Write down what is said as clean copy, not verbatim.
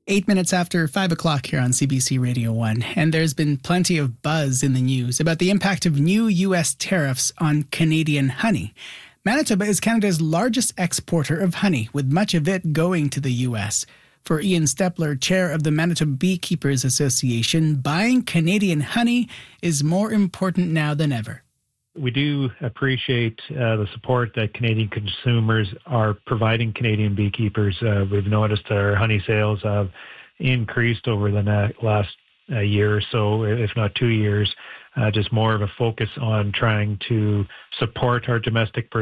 8 minutes after 5 o'clock here on CBC Radio 1, and there's been plenty of buzz in the news about the impact of new U.S. tariffs on Canadian honey. Manitoba is Canada's largest exporter of honey, with much of it going to the U.S. For Ian Stepler, chair of the Manitoba Beekeepers Association, buying Canadian honey is more important now than ever. We do appreciate the support that Canadian consumers are providing Canadian beekeepers. We've noticed our honey sales have increased over the last year or so, if not 2 years. Just more of a focus on trying to support our domestic